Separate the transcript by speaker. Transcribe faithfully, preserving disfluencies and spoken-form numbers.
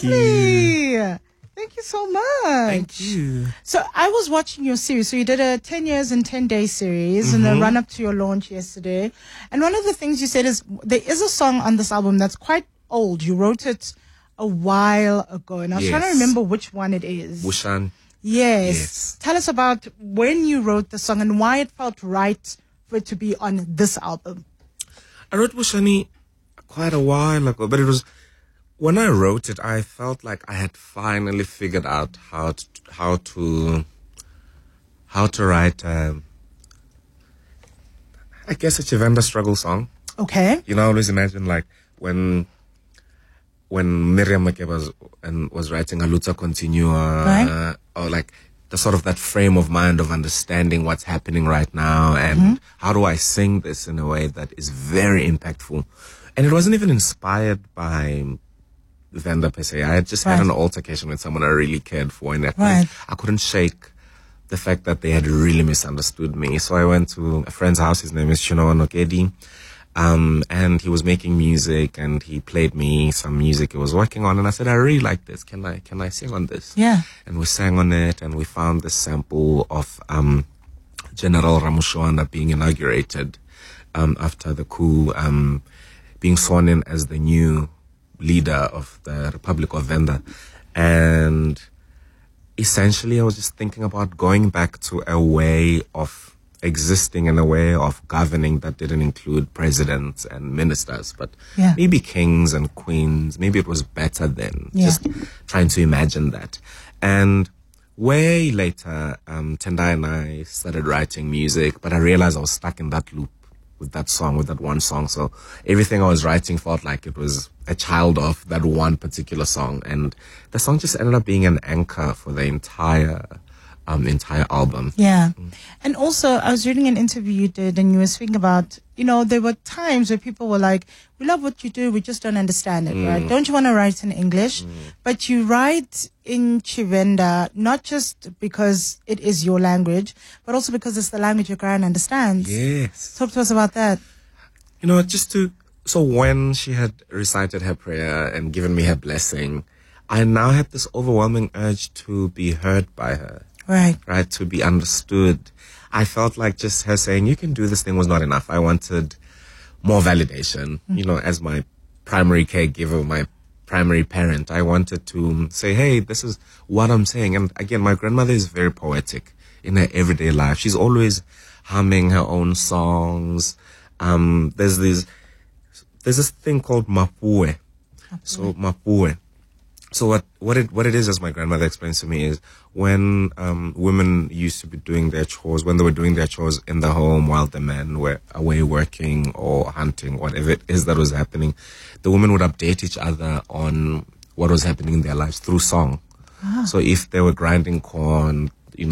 Speaker 1: lovely.
Speaker 2: you.
Speaker 1: Thank you so much.
Speaker 2: Thank you.
Speaker 1: So I was watching your series. So you did a ten years and ten days series
Speaker 2: Mm-hmm.
Speaker 1: in the run up to your launch yesterday. And one of the things you said is there is a song on this album that's quite old. You wrote it a while ago. And I was
Speaker 2: Yes.
Speaker 1: trying to remember which one it is.
Speaker 2: Wushan.
Speaker 1: Yes.
Speaker 2: Yes.
Speaker 1: Tell us about when you wrote the song and why it felt right for it to be on this album.
Speaker 2: I wrote Wushani quite a while ago, but it was when I wrote it, I felt like I had finally figured out how to how to how to write. Um, I guess a Chivenda struggle song.
Speaker 1: Okay.
Speaker 2: You know, I always imagine like when when Miriam Makeba was and was writing Aluta Continua,
Speaker 1: Right.
Speaker 2: uh, or like the sort of that frame of mind of understanding what's happening right now and mm-hmm. how do I sing this in a way that is very impactful. And it wasn't even inspired by Venda per se. I had just
Speaker 1: Right.
Speaker 2: had an altercation with someone I really cared for, and I,
Speaker 1: Right.
Speaker 2: couldn't, I couldn't shake the fact that they had really misunderstood me. So I went to a friend's house. His name is Chinoa Nokedi. Um, and he was making music, and he played me some music he was working on, and I said, I really like this. Can I, can I sing on this?
Speaker 1: Yeah.
Speaker 2: And we sang on it, and we found this sample of, um, General Ramushoanda being inaugurated, um, after the coup, um, being sworn in as the new leader of the Republic of Venda. And essentially I was just thinking about going back to a way of existing in a way of governing that didn't include presidents and ministers, but
Speaker 1: Yeah.
Speaker 2: maybe kings and queens. Maybe it was better then.
Speaker 1: Yeah.
Speaker 2: Just trying to imagine that. And way later, um, Tendai and I started writing music, but I realized I was stuck in that loop with that song, with that one song. So everything I was writing felt like it was a child of that one particular song. And the song just ended up being an anchor for the entire um entire album.
Speaker 1: Yeah. And also, I was reading an interview you did, and you were speaking about, you know, there were times where people were like, we love what you do, we just don't understand it, right? Don't you want to write in English? But you write in Chivenda, not just because it is your language, but also because it's the language your grand understands.
Speaker 2: Yes.
Speaker 1: Talk to us about that.
Speaker 2: You know, just to, so when she had recited her prayer and given me her blessing, I now had this overwhelming urge to be heard by her.
Speaker 1: Right.
Speaker 2: Right, to be understood. I felt like just her saying, you can do this thing was not enough. I wanted more validation, mm-hmm. you know, as my primary caregiver, my primary parent. I wanted to say, hey, this is what I'm saying. And again, my grandmother is very poetic in her everyday life. She's always humming her own songs. Um, there's this, there's this thing called mapue. Mapue. So mapue. So what, what it, what it is, as my grandmother explains to me, is when, um, women used to be doing their chores, when they were doing their chores in the home while the men were away working or hunting, whatever it is that was happening, the women would update each other on what was happening in their lives through song. Ah. So if they were grinding corn,